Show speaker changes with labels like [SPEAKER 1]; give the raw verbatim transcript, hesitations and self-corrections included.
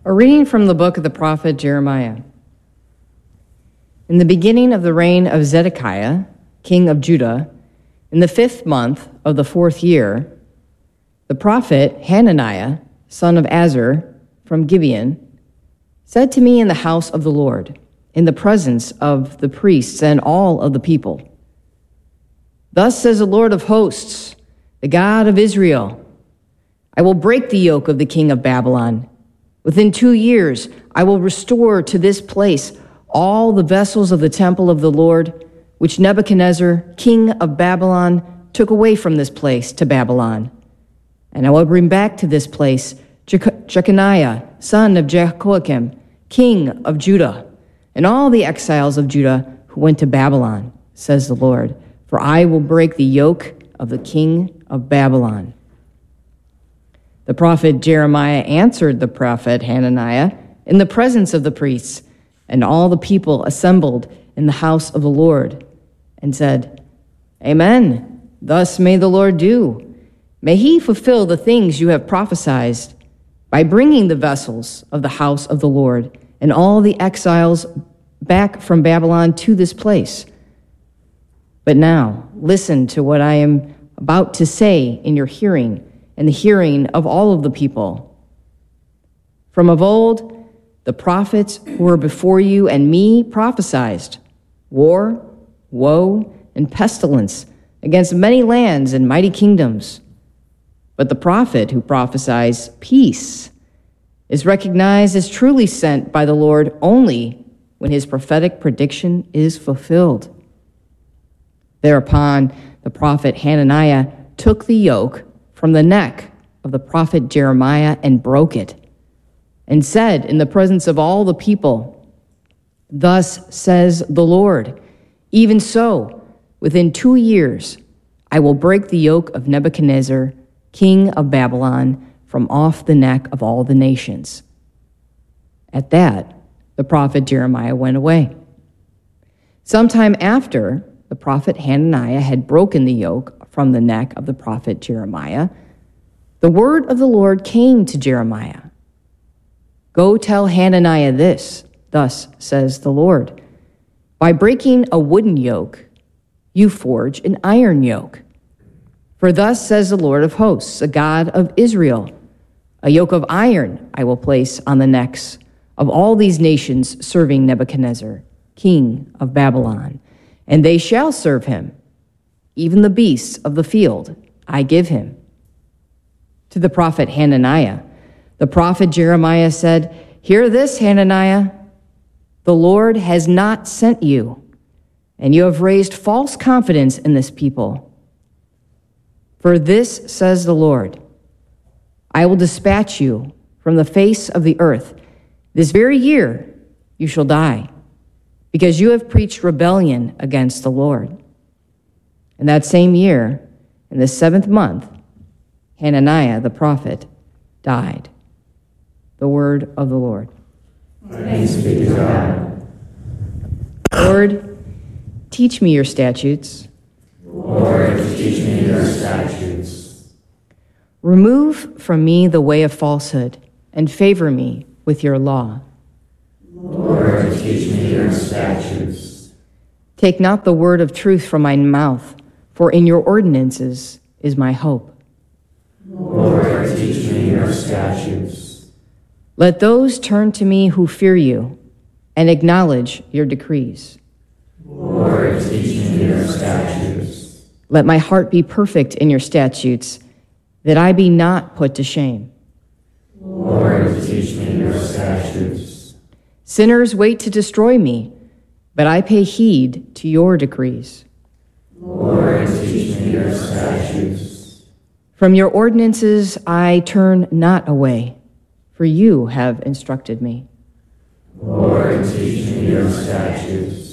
[SPEAKER 1] A reading from the book of the prophet Jeremiah. In the beginning of the reign of Zedekiah, king of Judah, in the fifth month of the fourth year, the prophet Hananiah, son of Azur, from Gibeon, said to me in the house of the Lord, in the presence of the priests and all of the people, "Thus says the Lord of hosts, the God of Israel, I will break the yoke of the king of Babylon. Within two years, I will restore to this place all the vessels of the temple of the Lord, which Nebuchadnezzar, king of Babylon, took away from this place to Babylon. And I will bring back to this place Je- Jeconiah, son of Jehoiakim, king of Judah, and all the exiles of Judah who went to Babylon, says the Lord, for I will break the yoke of the king of Babylon." The prophet Jeremiah answered the prophet Hananiah in the presence of the priests and all the people assembled in the house of the Lord, and said, "Amen. Thus may the Lord do. May he fulfill the things you have prophesied by bringing the vessels of the house of the Lord and all the exiles back from Babylon to this place. But now listen to what I am about to say in your hearing and the hearing of all of the people. From of old, the prophets who were before you and me prophesied war, woe, and pestilence against many lands and mighty kingdoms. But the prophet who prophesies peace is recognized as truly sent by the Lord only when his prophetic prediction is fulfilled." Thereupon the prophet Hananiah took the yoke from the neck of the prophet Jeremiah and broke it, and said in the presence of all the people, "Thus says the Lord, even so, within two years, I will break the yoke of Nebuchadnezzar, king of Babylon, from off the neck of all the nations." At that, the prophet Jeremiah went away. Sometime after the prophet Hananiah had broken the yoke from the neck of the prophet Jeremiah, the word of the Lord came to Jeremiah. "Go tell Hananiah this, thus says the Lord. By breaking a wooden yoke, you forge an iron yoke. For thus says the Lord of hosts, the God of Israel, a yoke of iron I will place on the necks of all these nations serving Nebuchadnezzar, king of Babylon, and they shall serve him. Even the beasts of the field I give him." To the prophet Hananiah, the prophet Jeremiah said, "Hear this, Hananiah. The Lord has not sent you, and you have raised false confidence in this people. For this says the Lord, I will dispatch you from the face of the earth. This very year you shall die, because you have preached rebellion against the Lord." And that same year, in the seventh month, Hananiah the prophet died. The word of the Lord.
[SPEAKER 2] Thanks be to God.
[SPEAKER 1] Lord, teach me your statutes.
[SPEAKER 2] Lord, teach me your statutes.
[SPEAKER 1] Remove from me the way of falsehood, and favor me with your law.
[SPEAKER 2] Lord, teach me your statutes.
[SPEAKER 1] Take not the word of truth from my mouth, for in your ordinances is my hope.
[SPEAKER 2] Lord, teach me your statutes.
[SPEAKER 1] Let those turn to me who fear you, and acknowledge your decrees.
[SPEAKER 2] Lord, teach me your statutes.
[SPEAKER 1] Let my heart be perfect in your statutes, that I be not put to shame.
[SPEAKER 2] Lord, teach me your statutes.
[SPEAKER 1] Sinners wait to destroy me, but I pay heed to your decrees.
[SPEAKER 2] Lord, teach me your statutes.
[SPEAKER 1] From your ordinances I turn not away, for you have instructed me.
[SPEAKER 2] Lord, teach me your statutes.